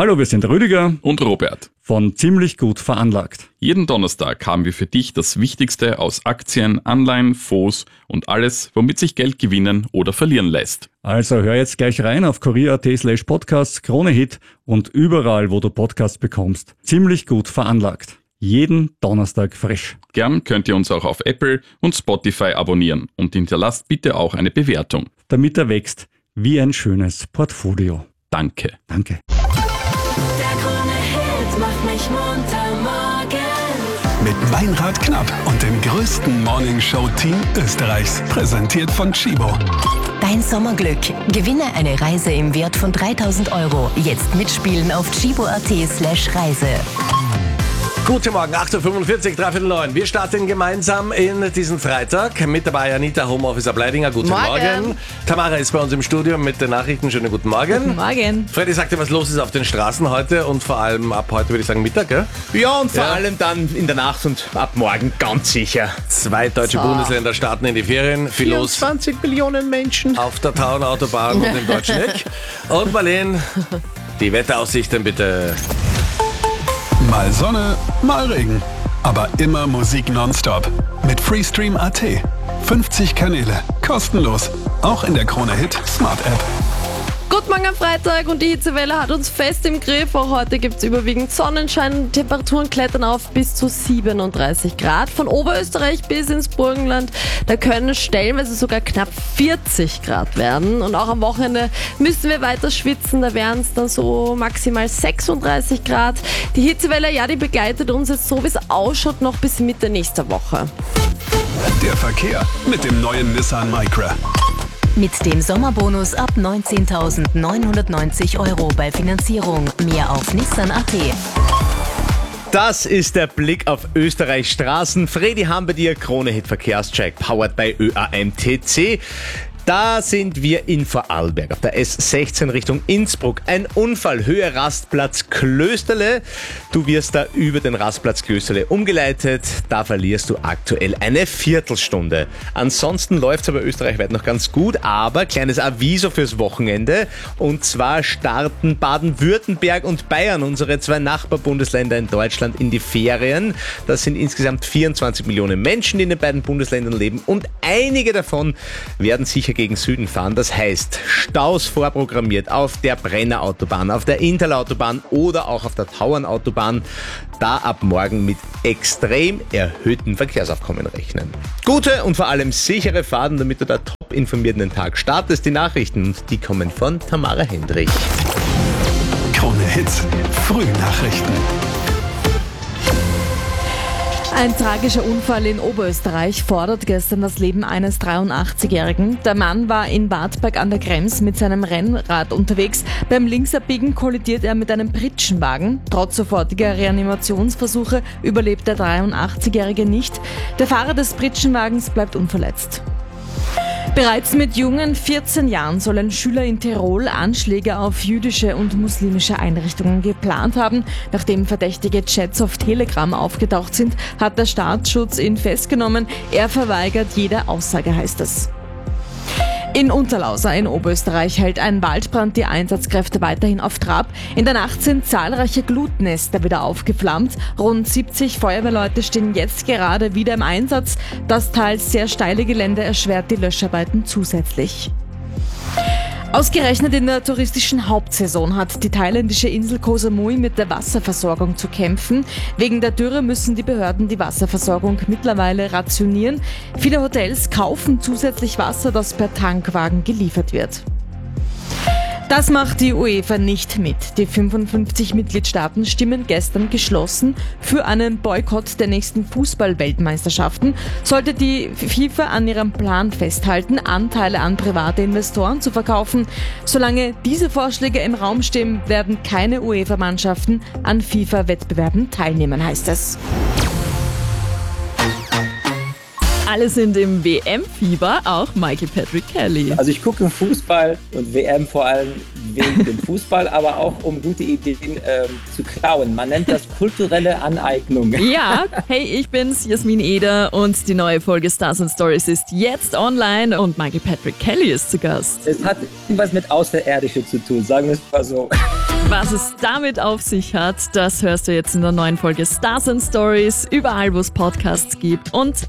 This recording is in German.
Hallo, wir sind Rüdiger und Robert von Ziemlich gut veranlagt. Jeden Donnerstag haben wir für dich das Wichtigste aus Aktien, Anleihen, Fonds und alles, womit sich Geld gewinnen oder verlieren lässt. Also hör jetzt gleich rein auf kurier.at/podcasts, Krone-Hit und überall, wo du Podcasts bekommst. Ziemlich gut veranlagt. Jeden Donnerstag frisch. Gern könnt ihr uns auch auf Apple und Spotify abonnieren und hinterlasst bitte auch eine Bewertung. Damit er wächst wie ein schönes Portfolio. Danke. Danke. Der Krone-Hit macht mich munter morgen. Mit Meinrad Knapp und dem größten Morningshow-Team Österreichs. Präsentiert von Chibo. Dein Sommerglück. Gewinne eine Reise im Wert von 3.000 €. Jetzt mitspielen auf chibo.at/Reise. Guten Morgen, 8.45 Uhr, 8:45. Wir starten gemeinsam in diesen Freitag. Mit dabei Anita, Homeoffice Ableidinger. Guten Morgen. Tamara ist bei uns im Studio mit den Nachrichten. Schönen guten Morgen. Guten Morgen. Freddy sagte, was los ist auf den Straßen heute und vor allem ab heute, würde ich sagen, Mittag, gell? Ja, und vor allem dann in der Nacht und ab morgen ganz sicher. 2 deutsche Bundesländer starten in die Ferien. Viel los 24 Millionen Menschen. auf der Tauern-Autobahn und im Deutschen Eck. Und Marlene, die Wetteraussichten bitte. Mal Sonne, mal Regen. Aber immer Musik nonstop. Mit Freestream.at. 50 Kanäle. Kostenlos. Auch in der Krone-Hit Smart App. Guten Morgen am Freitag und die Hitzewelle hat uns fest im Griff. Auch heute gibt es überwiegend Sonnenschein. Temperaturen klettern auf bis zu 37 Grad. Von Oberösterreich bis ins Burgenland, da können stellenweise sogar knapp 40 Grad werden. Und auch am Wochenende müssen wir weiter schwitzen. Da wären es dann so maximal 36 Grad. Die Hitzewelle, ja, die begleitet uns jetzt so, wie es ausschaut, noch bis Mitte nächster Woche. Der Verkehr mit dem neuen Nissan Micra. Mit dem Sommerbonus ab 19.990 € bei Finanzierung. Mehr auf Nissan.at. Das ist der Blick auf Österreichs Straßen. Freddy haben bei dir Krone-Hit Verkehrscheck, powered by ÖAMTC. Da sind wir in Vorarlberg auf der S16 Richtung Innsbruck. Ein Unfall, Höhe Rastplatz Klösterle. Du wirst da über den Rastplatz Klösterle umgeleitet. Da verlierst du aktuell eine Viertelstunde. Ansonsten läuft es aber österreichweit noch ganz gut, aber kleines Aviso fürs Wochenende. Und zwar starten Baden-Württemberg und Bayern, unsere 2 Nachbarbundesländer in Deutschland, in die Ferien. Das sind insgesamt 24 Millionen Menschen, die in den beiden Bundesländern leben und einige davon werden sicher gegen Süden fahren. Das heißt, Staus vorprogrammiert auf der Brennerautobahn, auf der Interlautobahn oder auch auf der Tauernautobahn. Da ab morgen mit extrem erhöhtem Verkehrsaufkommen rechnen. Gute und vor allem sichere Fahrten, damit du da top informiert in den Tag startest. Die Nachrichten, und die kommen von Tamara Hendrich. Krone-Hits. Frühnachrichten. Ein tragischer Unfall in Oberösterreich fordert gestern das Leben eines 83-Jährigen. Der Mann war in Wartberg an der Krems mit seinem Rennrad unterwegs. Beim Linksabbiegen kollidiert er mit einem Pritschenwagen. Trotz sofortiger Reanimationsversuche überlebt der 83-Jährige nicht. Der Fahrer des Pritschenwagens bleibt unverletzt. Bereits mit jungen 14 Jahren sollen Schüler in Tirol Anschläge auf jüdische und muslimische Einrichtungen geplant haben. Nachdem verdächtige Chats auf Telegram aufgetaucht sind, hat der Staatsschutz ihn festgenommen. Er verweigert jede Aussage, heißt es. In Unterlauser in Oberösterreich hält ein Waldbrand die Einsatzkräfte weiterhin auf Trab. In der Nacht sind zahlreiche Glutnester wieder aufgeflammt. Rund 70 Feuerwehrleute stehen jetzt gerade wieder im Einsatz. Das teils sehr steile Gelände erschwert die Löscharbeiten zusätzlich. Ausgerechnet in der touristischen Hauptsaison hat die thailändische Insel Koh Samui mit der Wasserversorgung zu kämpfen. Wegen der Dürre müssen die Behörden die Wasserversorgung mittlerweile rationieren. Viele Hotels kaufen zusätzlich Wasser, das per Tankwagen geliefert wird. Das macht die UEFA nicht mit. Die 55 Mitgliedstaaten stimmen gestern geschlossen für einen Boykott der nächsten Fußball-Weltmeisterschaften. Sollte die FIFA an ihrem Plan festhalten, Anteile an private Investoren zu verkaufen. Solange diese Vorschläge im Raum stehen, werden keine UEFA-Mannschaften an FIFA-Wettbewerben teilnehmen, heißt es. Alle sind im WM-Fieber, auch Mikey Patrick Kelly. Also ich gucke Fußball und WM vor allem wegen dem Fußball, aber auch um gute Ideen zu klauen. Man nennt das kulturelle Aneignung. Ja, hey, ich bin's, Jasmin Eder, und die neue Folge Stars and Stories ist jetzt online und Mikey Patrick Kelly ist zu Gast. Es hat irgendwas mit Außerirdische zu tun, sagen wir es mal so. Was es damit auf sich hat, das hörst du jetzt in der neuen Folge Stars and Stories, überall wo es Podcasts gibt und